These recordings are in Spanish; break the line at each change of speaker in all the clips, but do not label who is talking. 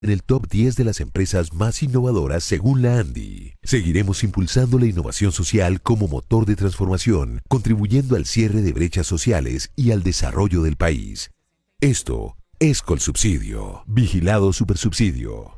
en el top 10 de las empresas más innovadoras según la ANDI. Seguiremos impulsando la innovación social como motor de transformación, contribuyendo al cierre de brechas sociales y al desarrollo del país. Esto es Colsubsidio. Vigilado Supersubsidio.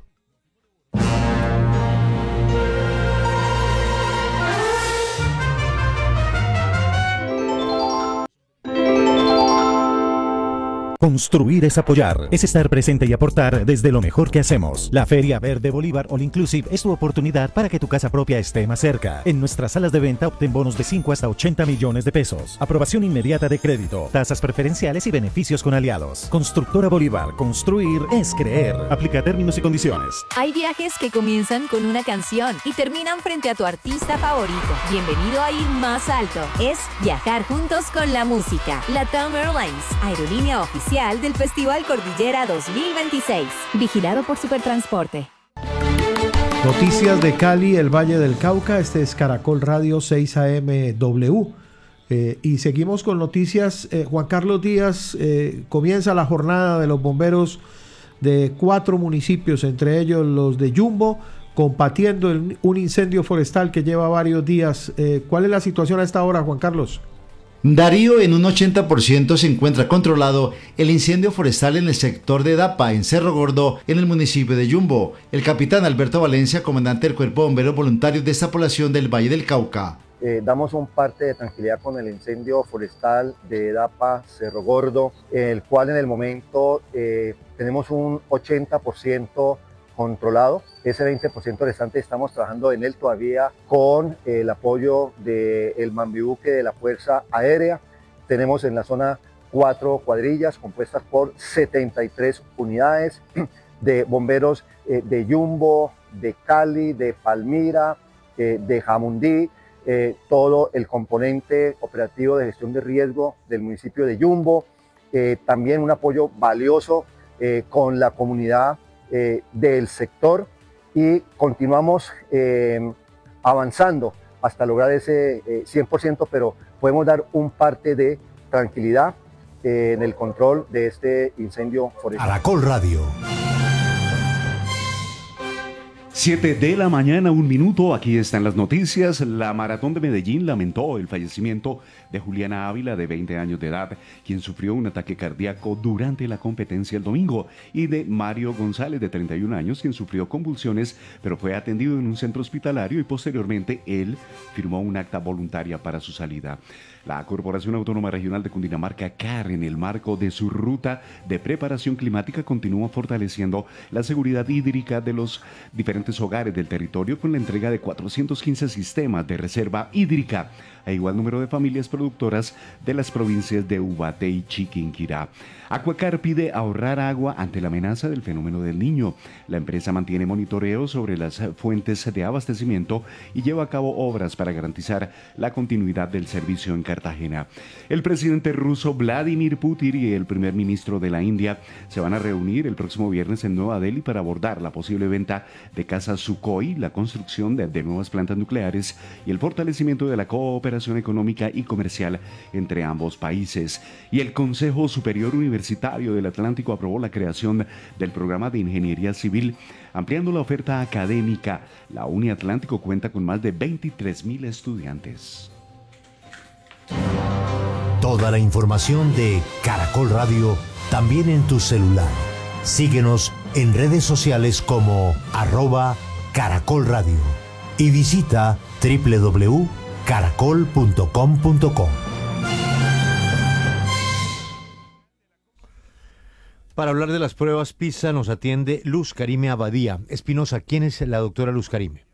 Construir es apoyar, es estar presente y aportar desde lo mejor que hacemos. La Feria Verde Bolívar All Inclusive es tu oportunidad para que tu casa propia esté más cerca. En nuestras salas de venta obtén bonos de 5 hasta 80 millones de pesos. Aprobación inmediata de crédito, tasas preferenciales y beneficios con aliados. Constructora Bolívar, construir es creer. Aplica términos y condiciones.
Hay viajes que comienzan con una canción y terminan frente a tu artista favorito. Bienvenido a ir más alto. Es viajar juntos con la música. LATAM Airlines, aerolínea oficial del Festival Cordillera 2026. Vigilado por Supertransporte.
Noticias de Cali, el Valle del Cauca. Este es Caracol Radio 6 AM W. Y seguimos con noticias. Juan Carlos Díaz, comienza la jornada de los bomberos de 4 municipios, entre ellos los de Yumbo, combatiendo un incendio forestal que lleva varios días. ¿Cuál es la situación a esta hora, Juan Carlos?
Darío, en un 80% se encuentra controlado el incendio forestal en el sector de Dapa, en Cerro Gordo, en el municipio de Yumbo. El capitán Alberto Valencia, comandante del Cuerpo de Bomberos Voluntarios de esta población del Valle del Cauca.
Damos un parte de tranquilidad con el incendio forestal de Dapa, Cerro Gordo, el cual en el momento tenemos un 80% controlado. Ese 20% restante estamos trabajando en él todavía con el apoyo del Mambibuque de la Fuerza Aérea. Tenemos en la zona 4 cuadrillas compuestas por 73 unidades de bomberos de Yumbo, de Cali, de Palmira, de Jamundí, todo el componente operativo de gestión de riesgo del municipio de Yumbo, también un apoyo valioso con la comunidad del sector, y continuamos avanzando hasta lograr ese 100%, pero podemos dar un parte de tranquilidad en el control de este incendio forestal.
Caracol Radio.
7 de la mañana, 1 minuto, aquí están las noticias. La Maratón de Medellín lamentó el fallecimiento de Juliana Ávila, de 20 años de edad, quien sufrió un ataque cardíaco durante la competencia el domingo, y de Mario González, de 31 años, quien sufrió convulsiones, pero fue atendido en un centro hospitalario y posteriormente él firmó un acta voluntaria para su salida. La Corporación Autónoma Regional de Cundinamarca, CAR, en el marco de su ruta de preparación climática, continúa fortaleciendo la seguridad hídrica de los diferentes hogares del territorio con la entrega de 415 sistemas de reserva hídrica a igual número de familias productoras de las provincias de Ubaté y Chiquinquirá. Acuacar pide ahorrar agua ante la amenaza del fenómeno del Niño. La empresa mantiene monitoreo sobre las fuentes de abastecimiento y lleva a cabo obras para garantizar la continuidad del servicio en Cartagena. El presidente ruso Vladimir Putin y el primer ministro de la India se van a reunir el próximo viernes en Nueva Delhi para abordar la posible venta de casas Sukhoi, la construcción de nuevas plantas nucleares y el fortalecimiento de la cooperación económica y comercial entre ambos países. Y el Consejo Superior Universitario del Atlántico aprobó la creación del programa de Ingeniería Civil, ampliando la oferta académica. La Uniatlántico cuenta con más de 23,000 estudiantes.
Toda la información de Caracol Radio también en tu celular. Síguenos en redes sociales como @Caracol Radio y visita www.caracol.com.co.
Para hablar de las pruebas PISA nos atiende Luz Karime Abadía. Espinosa, ¿quién es la doctora Luz Karime?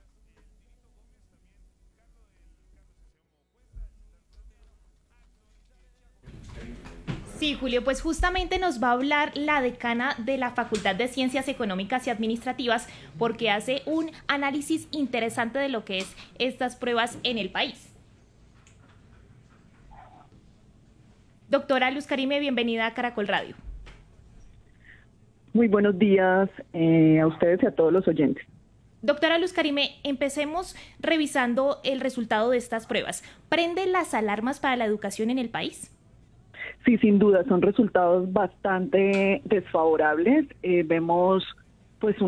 Sí, Julio, pues justamente nos va a hablar la decana de la Facultad de Ciencias Económicas y Administrativas, porque hace un análisis interesante de lo que es estas pruebas en el país. Doctora Luz Karime, bienvenida a Caracol Radio.
Muy buenos días a ustedes y a todos los oyentes.
Doctora Luz Karime, empecemos revisando el resultado de estas pruebas. ¿Prende las alarmas para la educación en el país?
Sí, sin duda, son resultados bastante desfavorables. Vemos pues